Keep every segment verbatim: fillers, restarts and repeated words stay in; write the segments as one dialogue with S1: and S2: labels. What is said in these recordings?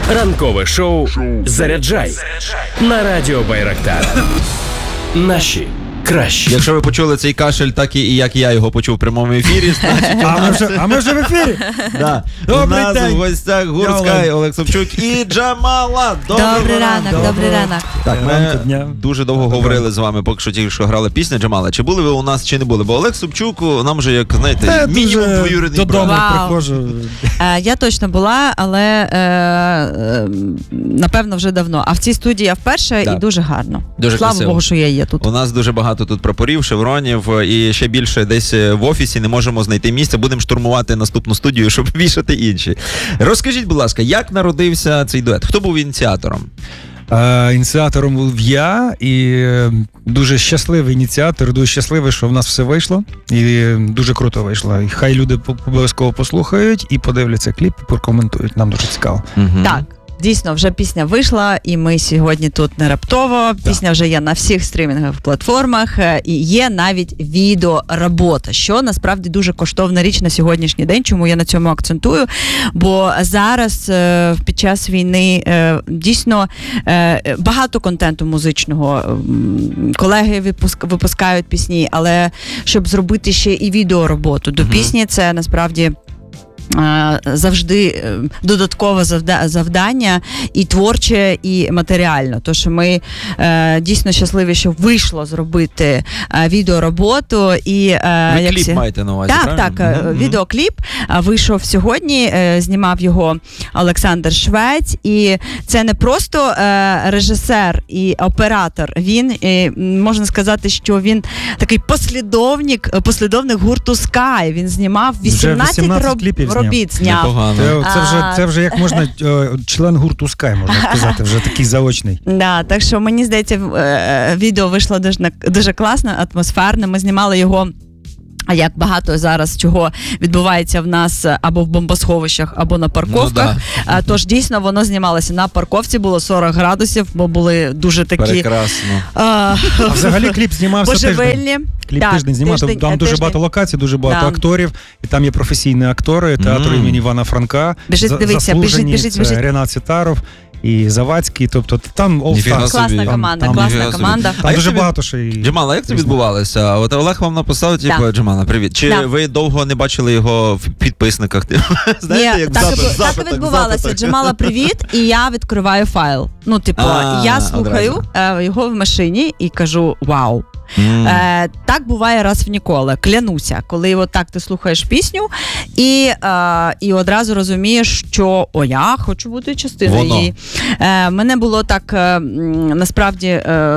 S1: Ранкове шоу «Заряджай» на радіо Байрактар. Наші кращі.
S2: Якщо ви почули цей кашель, так і як я його почув в прямому ефірі, значить...
S3: А ми вже, а ми вже в ефірі?
S2: Да.
S3: Добрий
S2: У нас
S3: день.
S2: в гостях Гурська, Олег Собчук і Джамала.
S4: Добрий, добрий ранок, добрий, добрий ранок.
S2: Так, ми
S3: Ранку дня.
S2: дуже довго
S3: Добрий
S2: говорили
S3: ранок.
S2: з вами, поки що тільки що грала пісня Джамала. Чи були ви у нас, чи не були? Бо Олег Собчук нам вже, як, знаєте,
S3: Та
S2: мінімум
S3: дуже
S2: двоюрідний
S3: додому
S2: брат.
S4: Вау.
S3: приходжу.
S4: Е, я точно була, але е, е, напевно вже давно. А в цій студії я вперше
S2: Да.
S4: і дуже гарно.
S2: Дуже
S4: Слава
S2: красиво.
S4: Богу, що я є тут.
S2: У нас дуже багато тут прапорів, шевронів, і ще більше десь в офісі не можемо знайти місця. Будемо штурмувати наступну студію, щоб вішати інші. Розкажіть, будь ласка, як народився цей дует? Хто був ініціатором?
S3: Е, ініціатором був я, і е, дуже щасливий ініціатор, дуже щасливий, що в нас все вийшло, і е, дуже круто вийшло. І хай люди по- обов'язково послухають і подивляться кліп, і прокоментують. Нам дуже цікаво.
S2: Угу.
S4: Так. Дійсно, вже пісня вийшла, і ми сьогодні тут не раптово. Пісня вже є на всіх стрімінгових платформах, е, і є навіть відеоробота, що насправді дуже коштовна річ на сьогоднішній день. Чому я на цьому акцентую? Бо зараз е, під час війни е, дійсно е, багато контенту музичного. М, Колеги випуск, випускають пісні, але щоб зробити ще і відеороботу до
S2: Мгм.
S4: пісні, це насправді Е, завжди е, додаткове завда- завдання і творче, і матеріально. Тож ми е, дійсно щасливі, що вийшло зробити е, відеороботу. І, е,
S2: Ви
S4: як
S2: кліп
S4: всі-
S2: маєте на увазі,
S4: Так, так,
S2: правильно?
S4: е,
S2: Мгм.
S4: відеокліп е, вийшов сьогодні, е, знімав його Олександр Швець, і це не просто е, режисер і оператор, він, е, можна сказати, що він такий послідовник, послідовник гурту Sky, він знімав вісімнадцять,
S3: вісімнадцять
S4: роб-
S3: кліпів зняв.
S4: робіт зняв.
S2: Непогано.
S3: Це, це, вже,
S4: А.
S3: це вже як можна е, член гурту Sky, можна сказати, вже такий заочний.
S4: Да, так що мені здається, в- е, відео вийшло дуже, дуже класно, атмосферне. Ми знімали його. А як багато зараз чого відбувається в нас або в бомбосховищах, або на парковках.
S2: Ну,
S4: А, Тож дійсно воно знімалося на парковці, було сорок градусів, бо були дуже такі
S2: Прекрасно.
S4: а,
S3: А взагалі кліп знімався тиждень.
S4: божевильні.
S3: Кліп
S4: Так,
S3: тиждень знімався,
S4: тиждень,
S3: там
S4: е,
S3: дуже
S4: тиждень.
S3: багато локацій, дуже багато
S4: Да.
S3: акторів, і там є професійні актори театру
S2: Мгм.
S3: імені Івана Франка.
S4: Біжить,
S3: за-
S4: дивіться,
S3: заслужені,
S4: біжить, біжить,
S3: це
S4: біжить.
S3: Ренат Сітаров і Завадський, тобто там all
S2: Ніфіга
S3: stars.
S2: собі.
S4: Класна
S2: Там-
S4: команда,
S3: там
S4: класна
S2: ніфіга собі.
S4: команда.
S2: А
S3: Там
S2: як
S3: дуже
S2: тобі-
S3: багато ще і...
S2: Джамала, як це
S3: Різних.
S2: відбувалося? От Олег вам написав, типу,
S4: Да.
S2: Джамала, привіт. Чи
S4: Да.
S2: ви довго не бачили його в підписниках? Знаєте,
S4: Ні,
S2: як
S4: так,
S2: запит,
S4: і, бу-
S2: запит,
S4: так і відбувалося.
S2: запит.
S4: Джамала, привіт, і я відкриваю файл. Ну, типу,
S2: А,
S4: я слухаю е, його в машині і кажу вау.
S2: М.
S4: Е, так буває раз в ніколи, клянуся, коли от так ти слухаєш пісню і, е, і одразу розумієш, що о, я хочу бути частиною
S2: Воно.
S4: її. Е, мене було так, е, м, насправді, е,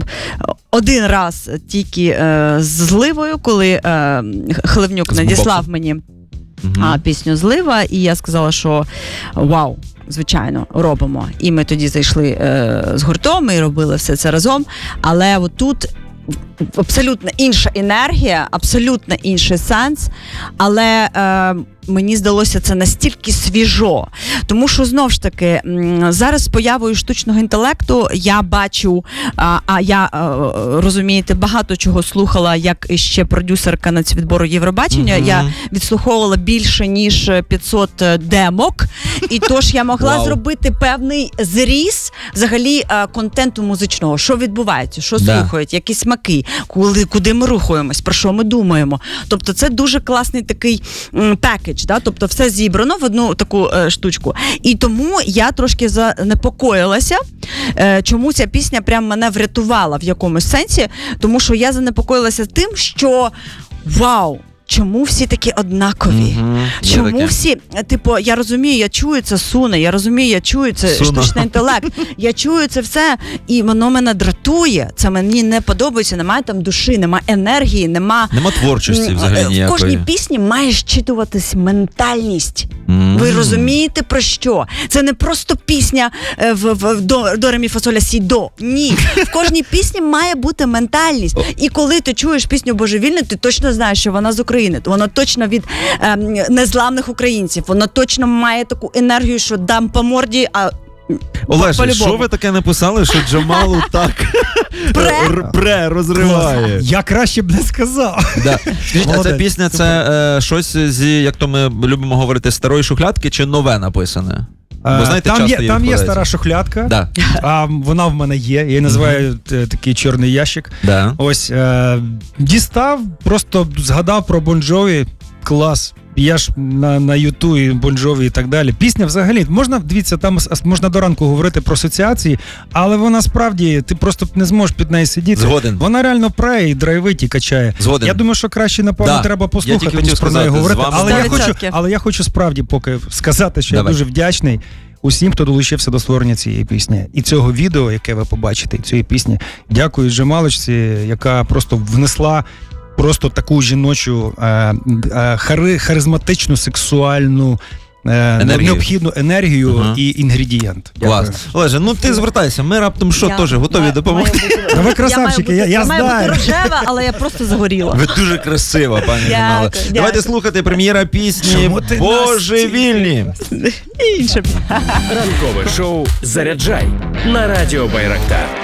S4: один раз тільки е, з Зливою, коли е, Хливнюк
S2: З
S4: надіслав
S2: бумбоксом.
S4: мені
S2: Мгм.
S4: а, пісню Злива, і я сказала, що вау, звичайно, робимо. І ми тоді зайшли е, з гуртом і робили все це разом. Але от тут абсолютно інша енергія, абсолютно інший сенс. Але е, мені здалося це настільки свіжо. Тому що, знов ж таки, м, зараз з появою штучного інтелекту я бачу, а, а я, е, розумієте, багато чого слухала, як ще продюсерка нацвідбору Євробачення.
S2: Мгм.
S4: Я відслуховувала більше, ніж п'ятсот демок. І тож я могла
S2: Вау.
S4: зробити певний зріз взагалі е, контенту музичного. Що відбувається, що
S2: Да.
S4: слухають, які смаки, куди, куди ми рухаємось, про що ми думаємо. Тобто це дуже класний такий м, пекедж, да? Тобто все зібрано в одну таку е, штучку. І тому я трошки занепокоїлася, е, чому ця пісня прям мене врятувала в якомусь сенсі, тому що я занепокоїлася тим, що вау, чому всі такі однакові?
S2: Мгм. Є
S4: Чому
S2: таке.
S4: всі, типу, я розумію, я чую це суне, я розумію, я чую це
S2: Суна.
S4: штучний інтелект, я чую це все, і воно мене дратує, це мені не подобається, немає там душі, немає енергії, нема...
S2: Нема творчості
S4: М,
S2: взагалі
S4: В
S2: ніякої.
S4: кожній пісні має щитуватись ментальність.
S2: М.
S4: Ви розумієте про що? Це не просто пісня е, в, в до, до ре мі фа соль ля сі до. Ні. В кожній пісні має бути ментальність. І коли ти чуєш пісню «Божевільне», ти точно знаєш, що вона з України. Вона точно від е, незламних українців. Вона точно має таку енергію, що дам по морді, а
S2: Олеже,
S4: по-любому.
S2: що ви таке написали, що Джамалу так
S4: Пре?
S2: р- пре, розриває?
S3: Я краще б не сказав.
S2: Да. Скажіть, а ця
S3: Молодець.
S2: пісня це е, щось зі, як то ми любимо говорити, старої шухлядки чи нове написане? Бо, знаєте,
S3: там
S2: часто
S3: є, там є
S2: відкладається.
S3: стара шухлядка,
S2: Да.
S3: а вона в мене є. Я її називаю т- такий чорний ящик.
S2: Да.
S3: Ось е, дістав, просто згадав про Бон Джові. Клас. Я ж на, на Ютубі, Бон Джові і так далі. Пісня взагалі, можна, дивіться, там с- можна до ранку говорити про асоціації, але вона справді, ти просто не зможеш під нею сидіти.
S2: Згоден.
S3: Вона реально пре і драйвить і качає.
S2: Згоден.
S3: Я думаю, що краще, напевно,
S2: Да.
S3: треба
S2: Я тільки
S3: послухати,
S2: хотів
S3: ніж про неї
S2: сказати,
S3: говорити.
S2: з вами
S3: Але я,
S4: сто
S3: хочу,
S4: відсотків.
S3: але я хочу справді поки сказати, що
S2: Давай.
S3: я дуже вдячний усім, хто долучився до створення цієї пісні. І цього відео, яке ви побачите, і цієї пісні. Дякую Джамалочці, яка просто внесла просто таку жіночу, е, е, хари, харизматичну, сексуальну, е,
S2: Енергію.
S3: необхідну енергію
S2: Ага.
S3: і інгредієнт.
S2: Клас. Олеже, ну ти звертайся, ми раптом що
S4: Я
S2: теж готові
S4: маю-
S2: допомогти.
S4: маю бути-
S3: Та ви красавчики, я-
S4: маю бути-
S3: я
S4: маю
S3: знаю.
S4: бути рожева, але я просто загоріла.
S2: Ви дуже красива, пані
S4: Дякую,
S2: Джамала.
S4: дякую.
S2: Давайте слухати прем'єра пісні
S3: Чому ти
S2: «Божевільні».
S4: І інше.
S1: Ранкове шоу «Заряджай» на радіо Байрактар.